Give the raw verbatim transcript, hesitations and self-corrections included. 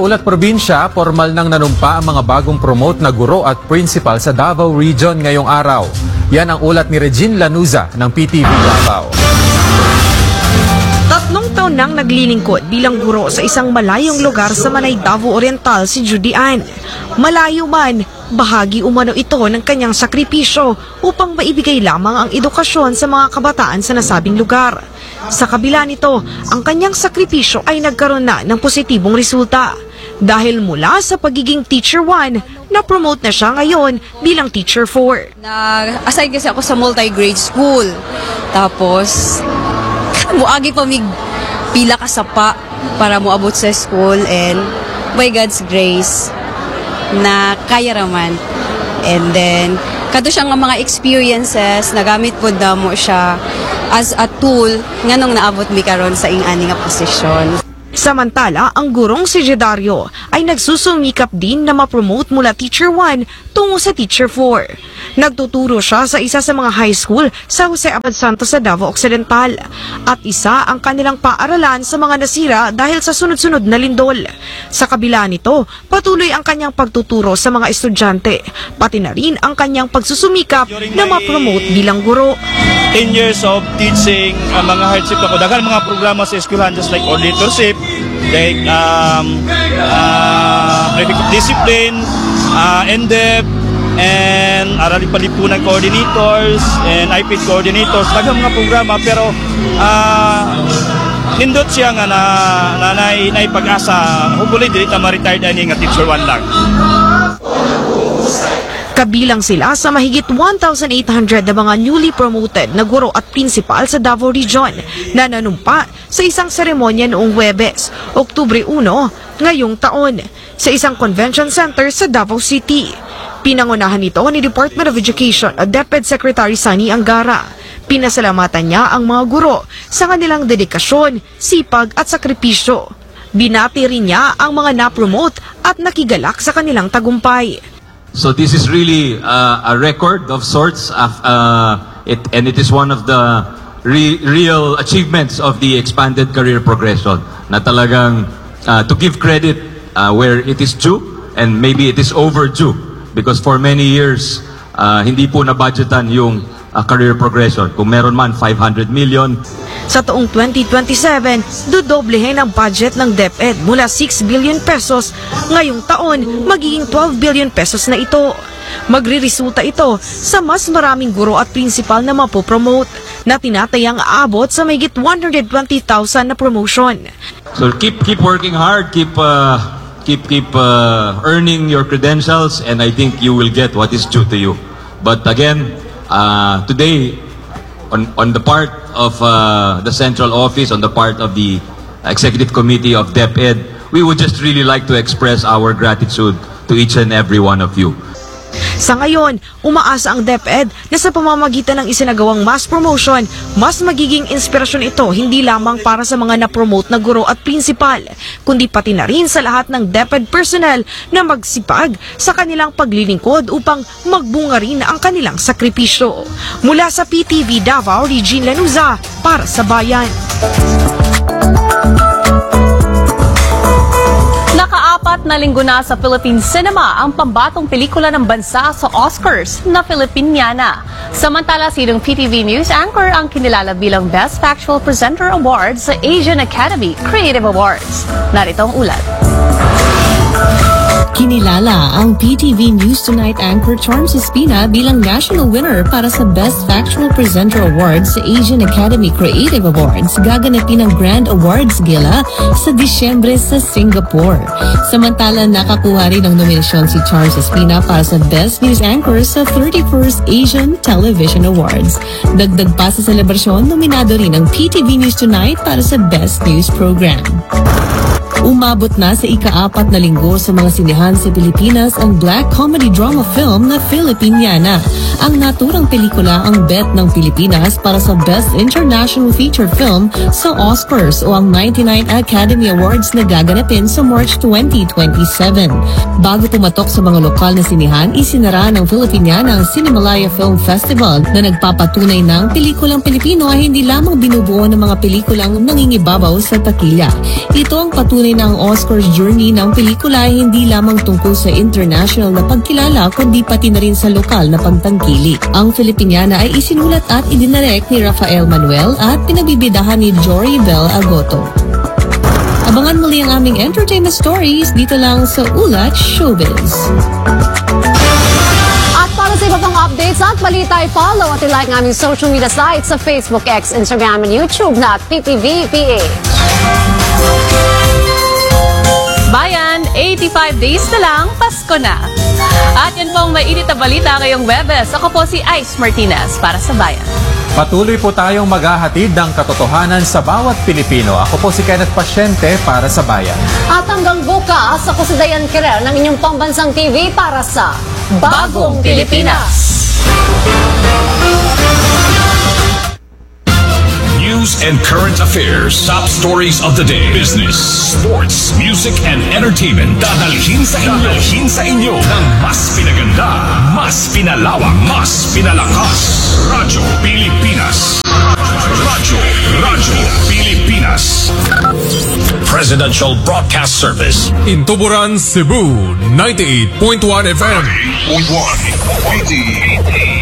Ulat Probinsya, formal nang nanumpa ang mga bagong promote na guro at principal sa Davao Region ngayong araw. Yan ang ulat ni Regine Lanuza ng P T V Davao. Tatlong taon nang naglilingkod bilang guro sa isang malayong lugar sa Manay, Davao Oriental si Judy Ann. Malayo man, bahagi umano ito ng kanyang sakripisyo upang maibigay lamang ang edukasyon sa mga kabataan sa nasabing lugar. Sa kabila nito, ang kanyang sakripisyo ay nagkaroon na ng positibong resulta. Dahil mula sa pagiging Teacher one, na-promote na siya ngayon bilang Teacher four. Nag-assign kasi ako sa multi-grade school. Tapos, muagi pa mig pila ka sapa para moabot sa school and by God's grace, na kaya raman. And then, kato siya nga mga experiences, nagamit po na mo siya as a tool nga nung naabot mi karon sa ing-ani nga posisyon. Samantala, ang gurong si Jedario ay nagsusumikap din na ma-promote mula Teacher one tungo sa Teacher four. Nagtuturo siya sa isa sa mga high school sa Jose Abad Santos sa Davao Occidental at isa ang kanilang paaralan sa mga nasira dahil sa sunod-sunod na lindol. Sa kabila nito, patuloy ang kanyang pagtuturo sa mga estudyante, pati na rin ang kanyang pagsusumikap na ma-promote bilang guro. ten years of teaching, ang uh, mga hardship ako, daghang mga programa sa eskwelahan just like auditorship, like um, uh, prefect discipline, uh, N D E P, and Aralin Palipunan coordinators, and I P E D coordinators, daghang mga programa, pero uh, nindot siya nga na, na, na, na pag-asa, hopefully dili ta ma-retired ani nga Teacher one lang. Kabilang sila sa mahigit one thousand eight hundred na mga newly promoted na guro at principal sa Davao Region na nanumpa sa isang seremonya noong Huwebes, Oktubre one ngayong taon sa isang convention center sa Davao City. Pinangunahan nito ni Department of Education at DepEd Secretary Sunny Angara. Pinasalamatan niya ang mga guro sa kanilang dedikasyon, sipag at sakripisyo. Binati rin niya ang mga na-promote at nakigalak sa kanilang tagumpay. So this is really uh, a record of sorts, of, uh, it, and it is one of the re real achievements of the expanded career progression. Na talagang uh, to give credit uh, where it is due, and maybe it is overdue, because for many years uh, hindi po na-budgetan yung uh, career progression. Kung meron man five hundred million. Sa taong twenty twenty-seven, dodoblehin ang budget ng DepEd mula six billion pesos. Ngayong taon, magiging twelve billion pesos na ito. Magriresulta ito sa mas maraming guro at principal na mapopromote na tinatayang aabot sa mahigit one hundred twenty thousand na promotion. So keep keep working hard, keep uh, keep keep uh, earning your credentials, and I think you will get what is due to you. But again, uh, today, on on the part of uh, the central office, on the part of the executive committee of DepEd, we would just really like to express our gratitude to each and every one of you. Sa ngayon, umaasa ang DepEd na sa pamamagitan ng isinagawang mass promotion, mas magiging inspirasyon ito hindi lamang para sa mga na-promote na guro at principal, kundi pati na rin sa lahat ng DepEd personnel na magsipag sa kanilang paglilingkod upang magbunga rin ang kanilang sakripisyo. Mula sa P T V Davao, Regine Lanuza para sa Bayan. Nakaapat na linggo na sa Philippine cinema ang pambatong pelikula ng bansa sa Oscars na Filipiniana. Samantala, sinong P T V News anchor ang kinilala bilang Best Factual Presenter Award sa Asian Academy Creative Awards. Narito ang ulat. Kinilala ang P T V News Tonight anchor Charms Espina bilang national winner para sa Best Factual Presenter Awards sa Asian Academy Creative Awards. Gaganapin ang Grand Awards Gala sa Disyembre sa Singapore. Samantala, nakakuha rin ng nominasyon si Charms Espina para sa Best News Anchor sa thirty-first Asian Television Awards. Dagdag pa sa selebrasyon, nominado rin ang P T V News Tonight para sa Best News Program. Umabot na sa ika-apat na linggo sa mga sinehan sa Pilipinas ang black comedy drama film na Filipiniana. Ang naturang pelikula ang bet ng Pilipinas para sa Best International Feature Film sa Oscars o ang ninety-nine Academy Awards na gaganapin sa March twenty twenty-seven. Bago pumatok sa mga lokal na sinehan, isinara ng Filipiniana ang Cinemalaya Film Festival na nagpapatunay ng pelikulang Pilipino ay hindi lamang binubuo ng mga pelikulang nangingibabaw sa takilya. Ito ang patunay patuloy na ang Oscars journey ng pelikula ay hindi lamang tungkol sa international na pagkilala kundi pati na rin sa lokal na pagtangkili. Ang Filipiniana ay isinulat at idinirect ni Rafael Manuel at pinabibidahan ni Jory Bel Agoto. Abangan muli ang aming entertainment stories dito lang sa Ulat Showbiz. At para sa iba pang updates at balita, i-follow at i-like ng aming social media sites sa Facebook, X, Instagram, and YouTube na at P T V P H. Bayan, eighty-five days na lang, Pasko na. At yan pong mainit na balita ngayong Webes. Ako po si Ice Martinez para sa Bayan. Patuloy po tayong maghahatid ng katotohanan sa bawat Pilipino. Ako po si Kenneth Pasyente para sa Bayan. At hanggang bukas, ako si Dayan Quirel ng inyong pambansang T V para sa Bagong Pilipinas. News and current affairs, top stories of the day, business, sports, music, and entertainment. Dadalhin sa inyo, dadalhin sa inyo ng mas pinaganda, mas pinalawak, mas pinalakas. Radyo Pilipinas. Radyo, Radyo Pilipinas. Presidential Broadcast Service. In Tuburan, Cebu, ninety-eight point one F M. ninety-eight point one.